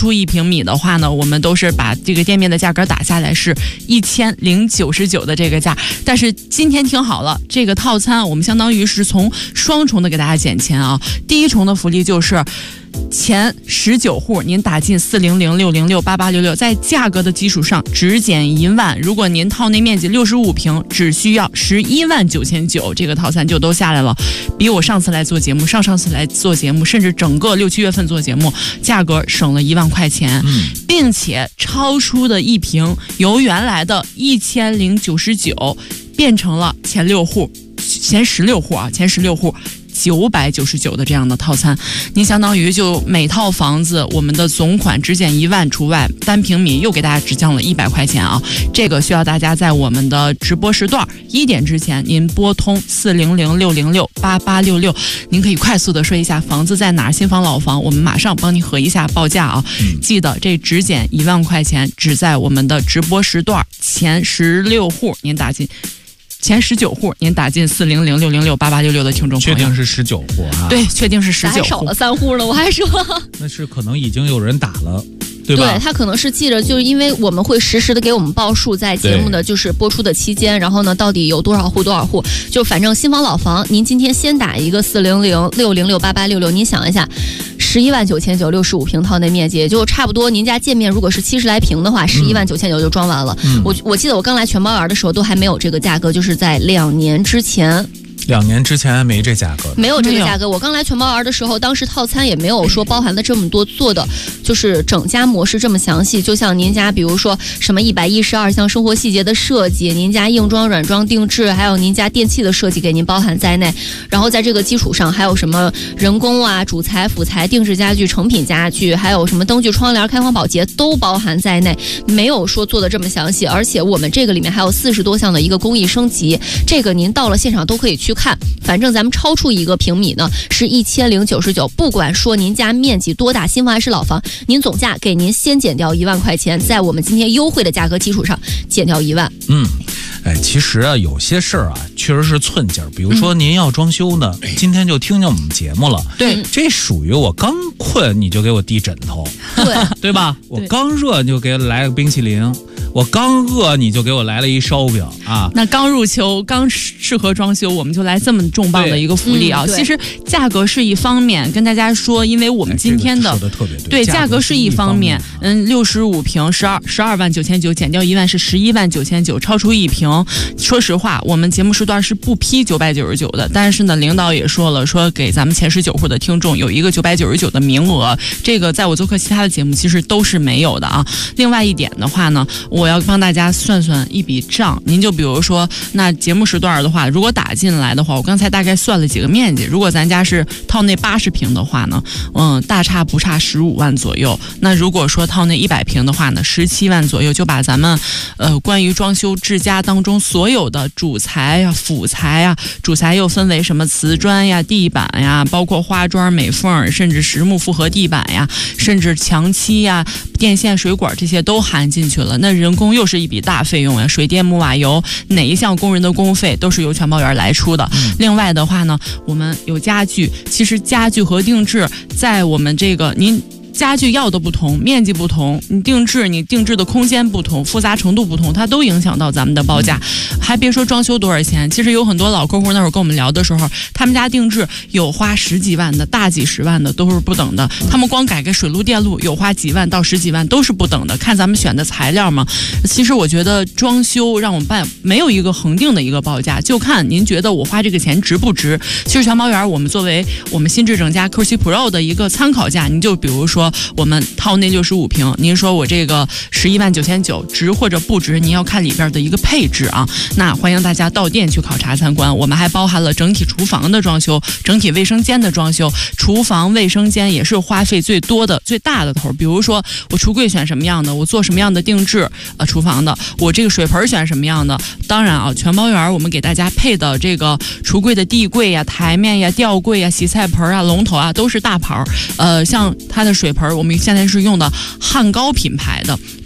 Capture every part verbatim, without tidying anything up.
出一平米的话呢，我们都是把这个店面的价格打下来是一千零九十九的这个价。但是今天听好了，这个套餐我们相当于是从双重的给大家减钱啊。第一重的福利就是前十九户您打进四零零六零六八八六六，在价格的基础上只减一万。如果您套内面积六十五平，只需要十一万九千九，这个套餐就都下来了。比我上次来做节目、上上次来做节目，甚至整个六七月份做节目，价格省了一万块钱，嗯、并且超出的一平由原来的一千零九十九变成了前六户、前十六户啊，前十六户。九百九十九的这样的套餐，您相当于就每套房子我们的总款只减一万除外，单平米又给大家只降了一百块钱啊！这个需要大家在我们的直播时段一点之前，您拨通四零零六零六八八六六，您可以快速的说一下房子在哪儿，新房老房，我们马上帮您核一下报价啊！嗯、记得这只减一万块钱，只在我们的直播时段前十六户您打进。前十九户，您打进四零零六零六八八六六的听众朋友， 确定是十九户啊？ 对，确定是十九户， 还少了三户呢，我还说那是可能已经有人打了。对吧？ 对，他可能是记着，就是因为我们会实时的给我们报数，在节目的就是播出的期间，然后呢，到底有多少户多少户，就反正新房老房，您今天先打一个四零零六零六八八六六，您想一下，十一万九千九，六十五平套内面积，也就差不多，您家建面如果是七十来平的话，十一万九千九就装完了。嗯、我我记得我刚来全包园的时候都还没有这个价格，就是在两年之前。 两年之前还没这价格， 没有这个价格。我刚来全包园的时候，当时套餐也没有说包含的这么多，做的就是整家模式这么详细。就像您家，比如说什么一百一十二项生活细节的设计，您家硬装、软装、定制，还有您家电器的设计给您包含在内。然后在这个基础上，还有什么人工啊、主材、辅材、定制家具、成品家具，还有什么灯具、窗帘、开窗保洁都包含在内，没有说做的这么详细。而且我们这个里面还有四十多项的一个工艺升级，这个您到了现场都可以去看。反正咱们超出一个平米呢是一千零九十九，不管说您家面积多大，新房还是老房，您总价给您先减掉一万块钱，在我们今天优惠的价格基础上减掉一万。 嗯。哎，其实啊，有些事儿啊，确实是寸劲儿。比如说，您要装修呢，嗯、今天就听见我们节目了。 对， 这属于我刚困你就给我递枕头， 对对吧？我刚热你就给我来个冰淇淋，我刚饿你就给我来了一烧饼啊。 那刚入秋，刚适合装修，我们就来这么重磅的一个福利啊！ 嗯、 其实价格是一方面，跟大家说，因为我们今天的、 哎这个、说的特别对，价格是一方面，嗯，六十五平十二十二万九千九，减掉一万是十一万九千九，超出一平。说实话，我们节目时段是不批九百九十九的，但是呢，领导也说了，说给咱们前十九户的听众有一个九百九十九的名额，这个在我做客其他的节目其实都是没有的啊。另外一点的话呢，我要帮大家算算一笔账，您就比如说，那节目时段的话，如果打进来的话，我刚才大概算了几个面积，如果咱家是套内八十平的话呢，嗯，大差不差十五万左右。那如果说套内一百平的话呢，十七万左右，就把咱们呃关于装修置家当中所有的主材呀、辅材呀，主材又分为什么瓷砖呀、地板呀，包括花砖、美缝，甚至实木复合地板呀，甚至墙漆呀、电线、水管这些都含进去了。那人工又是一笔大费用呀，水电木瓦油哪一项工人的工费都是由全包园来出的。嗯、另外的话呢，我们有家具，其实家具和定制在我们这个您。家具要的不同，面积不同，你定制你定制的空间不同，复杂程度不同，它都影响到咱们的报价。还别说装修多少钱，其实有很多老客户那会儿跟我们聊的时候，他们家定制有花十几万的，大几十万的都是不等的。他们光改个水路电路有花几万到十几万都是不等的，看咱们选的材料嘛。其实我觉得装修让我们办没有一个恒定的一个报价，就看您觉得我花这个钱值不值。其实全包园我们作为我们新智整家 Q 七 Pro 的一个参考价，您就比如说我们套内六十五平，您说我这个十一万九千九值或者不值，您要看里边的一个配置啊。那欢迎大家到店去考察参观，我们还包含了整体厨房的装修，整体卫生间的装修，厨房卫生间也是花费最多的最大的头。比如说我橱柜选什么样的，我做什么样的定制呃厨房的，我这个水盆选什么样的。当然啊，全包园我们给大家配的这个橱柜的地柜呀、台面呀、吊柜呀、洗菜盆啊、龙头啊都是大牌，呃，像它的水盆我们现在是用的汉高品牌的，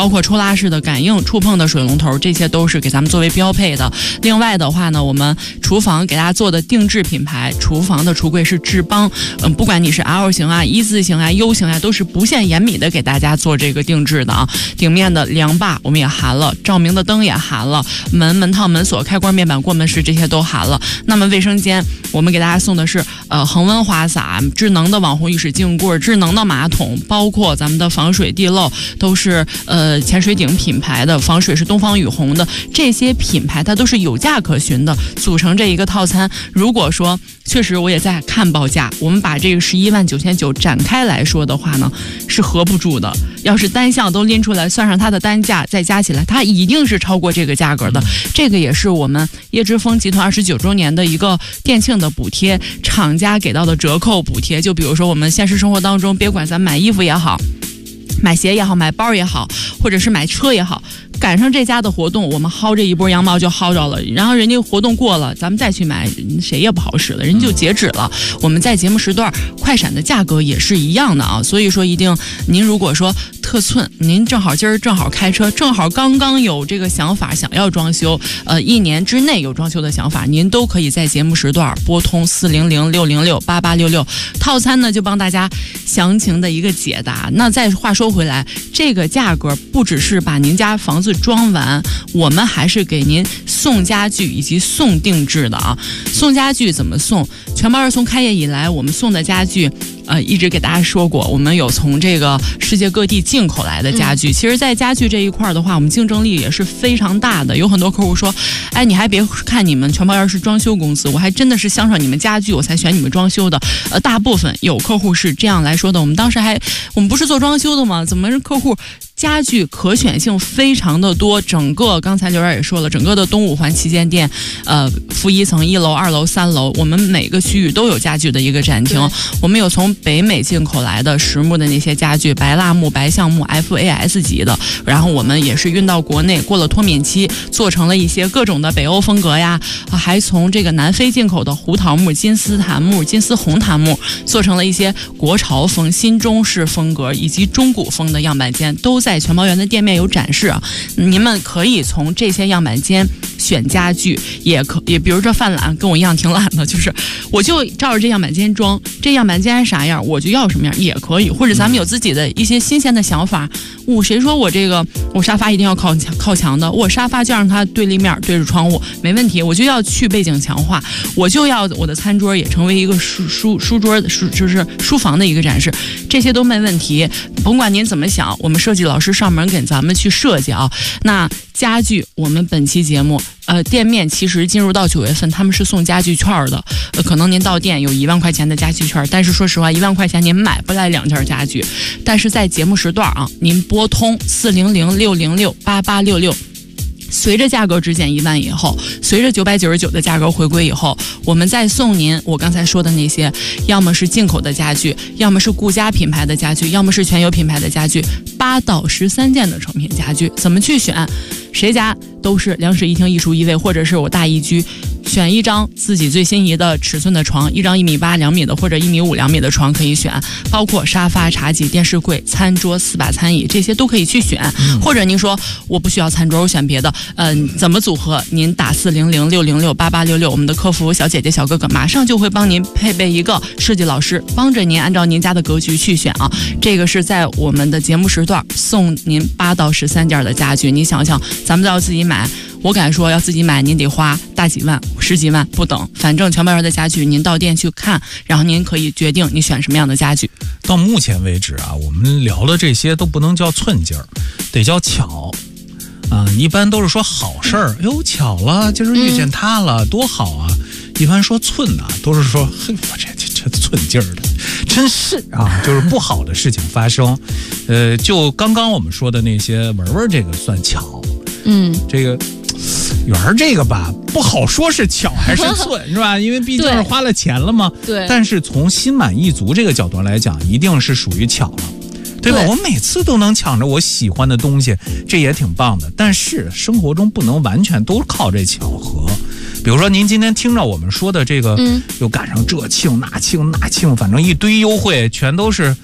包括抽拉式的感应触碰的水龙头，这些都是给咱们作为标配的。另外的话呢，我们厨房给大家做的定制品牌，厨房的橱柜是智邦，嗯，不管你是 L 型啊、一字型啊、U 型啊，都是不限延米的给大家做这个定制的啊。顶面的梁把我们也含了，照明的灯也含了，门、门套、门锁、开关、面板、过门式这些都含了。那么卫生间，我们给大家送的是呃恒温花洒、智能的网红浴室镜柜、智能的马桶，包括咱们的防水地漏都是呃潜水艇品牌的，防水是东方雨虹的，这些品牌它都是有价可循的，组成这一个套餐。如果说确实我也在看报价，我们把这个十一万九千九展开来说的话呢，是合不住的。要是单项都拎出来，算上它的单价再加起来，它一定是超过这个价格的。这个也是我们椰之峰集团二十九周年的一个店庆的补贴，厂家给到的折扣补贴。就比如说我们现实生活当中，别管咱买衣服也好，买鞋也好，买包也好，或者是买车也好，赶上这家的活动，我们薅这一波羊毛就薅着了，然后人家活动过了，咱们再去买，谁也不好使了，人家就截止了。我们在节目时段快闪的价格也是一样的啊，所以说一定，您如果说特寸，您正好今儿正好开车，正好刚刚有这个想法想要装修，呃，一年之内有装修的想法，您都可以在节目时段拨通四零零六零六八八六六，套餐呢就帮大家详情的一个解答。那再话说回来，这个价格不只是把您家房子装完，我们还是给您送家具以及送定制的啊。送家具怎么送？全猫儿从开业以来，我们送的家具呃，一直给大家说过，我们有从这个世界各地进口来的家具。嗯、其实，在家具这一块的话，我们竞争力也是非常大的。有很多客户说：“哎，你还别看你们全猫儿是装修公司，我还真的是相上你们家具，我才选你们装修的。”呃，大部分有客户是这样来说的。我们当时还，我们不是做装修的吗？怎么是客户？家具可选性非常的多，整个刚才刘源也说了，整个的东五环旗舰店，呃，负一层、一楼、二楼、三楼，我们每个区域都有家具的一个展厅。我们有从北美进口来的实木的那些家具，白蜡木、白橡木 F A S 级的，然后我们也是运到国内，过了脱敏期，做成了一些各种的北欧风格呀，还从这个南非进口的胡桃木、金丝檀木、金丝红檀木，做成了一些国潮风、新中式风格以及中古风的样板间，都在在全猫园的店面有展示啊，您们可以从这些样板间选家具，也可也比如这犯懒跟我一样挺懒的，就是我就照着这样板间装，这样板间啥样我就要什么样也可以，或者咱们有自己的一些新鲜的想法。我谁说我这个我沙发一定要靠墙靠墙的，我沙发就让它对立面对着窗户没问题，我就要去背景强化，我就要我的餐桌也成为一个书书书桌的书就是书房的一个展示，这些都没问题。甭管您怎么想，我们设计老师上门给咱们去设计啊。那家具我们本期节目呃店面其实进入到九月份他们是送家具券的，呃可能您到店有一万块钱的家具券，但是说实话一万块钱您买不来两件家具，但是在节目时段啊，您拨通四零零六零六八八六六。随着价格只减一万以后，随着九百九十九的价格回归以后，我们再送您我刚才说的那些，要么是进口的家具，要么是顾家品牌的家具，要么是全油品牌的家具，八到十三件的成品家具，怎么去选？谁家都是两室一厅一厨一卫，或者是我大一居，选一张自己最心仪的尺寸的床，一张一米八两米的或者一米五两米的床可以选，包括沙发、茶几、电视柜、餐桌、四把餐椅，这些都可以去选。嗯、或者您说我不需要餐桌，我选别的，嗯、呃，怎么组合？您打四零零六零六八八六六，我们的客服小姐姐、小哥哥马上就会帮您配备一个设计老师，帮着您按照您家的格局去选啊。这个是在我们的节目时段送您八到十三件的家具，你想想，咱们都要自己买。我敢说要自己买您得花大几万十几万不等，反正全猫园的家具您到店去看，然后您可以决定你选什么样的家具。 到目前为止啊，我们聊的这些都不能叫寸劲儿，得叫巧啊。一般都是说好事儿，哟巧了，今儿遇见他了、嗯、多好啊。一般说寸啊，都是说嘿我这这这寸劲儿的真是啊，就是不好的事情发生。呃就刚刚我们说的那些，文文这个算巧，嗯，这个圆儿这个吧，不好说是巧还是寸，是吧？因为毕竟是花了钱了嘛。 对。 但是从心满意足这个角度来讲，一定是属于巧了，对吧？对，我每次都能抢着我喜欢的东西，这也挺棒的。但是生活中不能完全都靠这巧合。比如说您今天听着我们说的这个，嗯，又赶上这庆那庆那庆，反正一堆优惠，全都是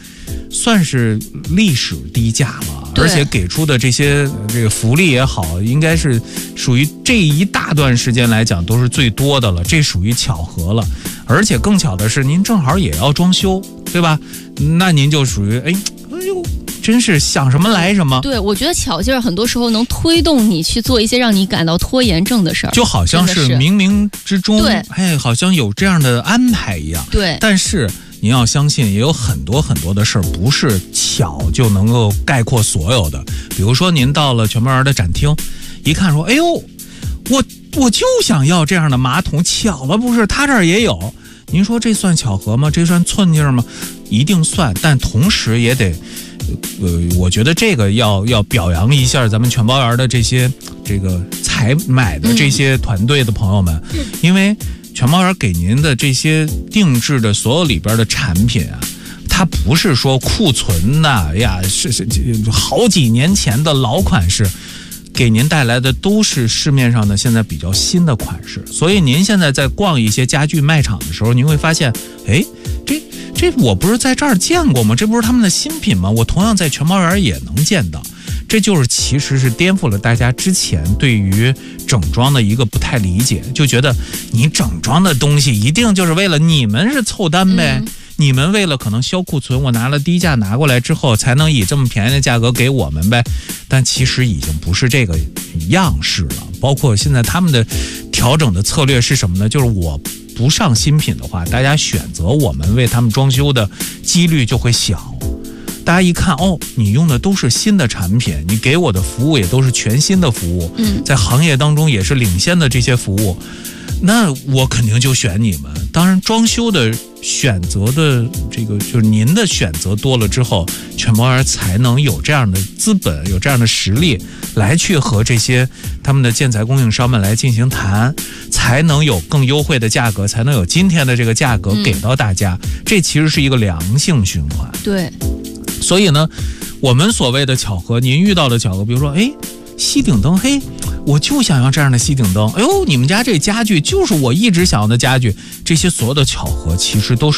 算是历史低价了，而且给出的这些这个福利也好，应该是属于这一大段时间来讲都是最多的了，这属于巧合了。而且更巧的是，您正好也要装修，对吧？那您就属于哎哎呦。真是想什么来什么。 对，我觉得巧劲儿很多时候能推动你去做一些让你感到拖延症的事儿， 就好像是冥冥之中， 对， 哎，好像有这样的安排一样。 对， 但是您要相信，也有很多很多的事儿不是巧就能够概括所有的。比如说，您到了全猫园的展厅，一看说，哎呦，我我就想要这样的马桶，巧了不是？他这儿也有。您说这算巧合吗？这算寸劲儿吗？一定算，但同时也得。呃，我觉得这个要要表扬一下咱们全包园的这些这个采买的这些团队的朋友们，嗯、因为全包园给您的这些定制的所有里边的产品啊，它不是说库存的，哎呀，是是好几年前的老款式。给您带来的都是市面上的现在比较新的款式，所以您现在在逛一些家具卖场的时候，您会发现，哎，这这我不是在这儿见过吗？这不是他们的新品吗？我同样在全猫园也能见到。这就是其实是颠覆了大家之前对于整装的一个不太理解，就觉得你整装的东西一定就是为了你们是凑单呗。嗯，你们为了可能销库存，我拿了低价拿过来之后，才能以这么便宜的价格给我们呗。但其实已经不是这个样式了。包括现在他们的调整的策略是什么呢？就是我不上新品的话，大家选择我们为他们装修的几率就会小。大家一看，哦，你用的都是新的产品，你给我的服务也都是全新的服务， 嗯， 在行业当中也是领先的这些服务。那我肯定就选你们。当然装修的选择的这个就是您的选择多了之后，全包园才能有这样的资本，有这样的实力来去和这些他们的建材供应商们来进行谈，才能有更优惠的价格，才能有今天的这个价格给到大家，嗯，这其实是一个良性循环。 对， 所以呢，我们所谓的巧合，您遇到的巧合，比如说哎吸顶灯，嘿，我就想要这样的吸顶灯，哎呦，你们家这家具就是我一直想要的家具，这些所有的巧合其实都是